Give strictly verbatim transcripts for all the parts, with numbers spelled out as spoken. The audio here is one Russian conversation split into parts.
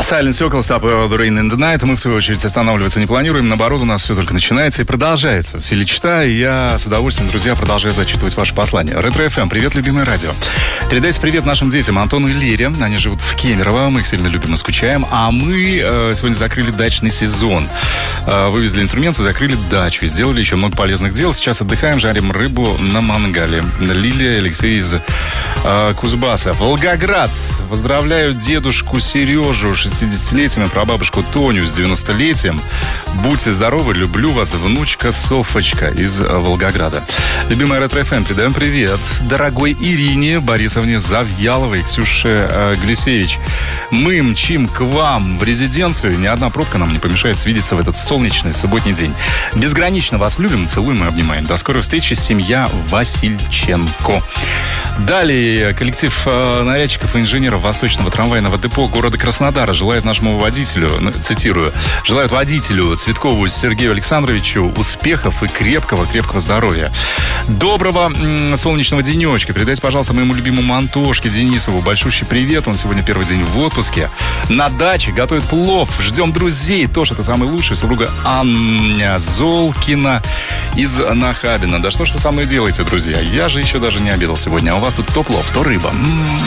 Silent Circle, Stop the Rain in the Night. Мы, в свою очередь, останавливаться не планируем. Наоборот, у нас все только начинается и продолжается. Филичта, и я с удовольствием, друзья, продолжаю зачитывать ваши послания. Ретро эф эм, привет, любимое радио. Передайте привет нашим детям Антону и Лере. Они живут в Кемерово, мы их сильно любим и скучаем. А мы э, сегодня закрыли дачный сезон. Э, вывезли инструменты, закрыли дачу. Сделали еще много полезных дел. Сейчас отдыхаем, жарим рыбу на мангале. Лилия, Алексей из э, Кузбасса. Волгоград. Поздравляю дедушку Сережу с шестидесятилетием, прабабушку Тоню с девяностолетием. Будьте здоровы, люблю вас, внучка Софочка из Волгограда. Любимая Ретро эф эм, передаем привет дорогой Ирине Борисовне Завьяловой, Ксюше э, Глисевич. Мы мчим к вам в резиденцию. Ни одна пробка нам не помешает свидеться в этот солнечный субботний день. Безгранично вас любим, целуем и обнимаем. До скорой встречи, семья Васильченко. Далее коллектив э, нарядчиков и инженеров Восточного трамвайного депо города Краснодара желает нашему водителю, ну, цитирую, желают водителю Цветкову Сергею Александровичу успехов и крепкого-крепкого здоровья. Доброго м- солнечного денечка. Передайте, пожалуйста, моему любимому Антошке Денисову большущий привет. Он сегодня первый день в отпуске. На даче готовит плов. Ждем друзей. Тоша, это самый лучший. Супруга Аня Золкина из Нахабина. Да что ж вы со мной делаете, друзья? Я же еще даже не обедал сегодня. А у вас тут то плов, то рыба. М-м-м.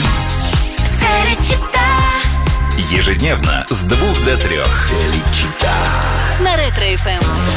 Ежедневно с двух до трех. Феличита. На Ретро эф эм.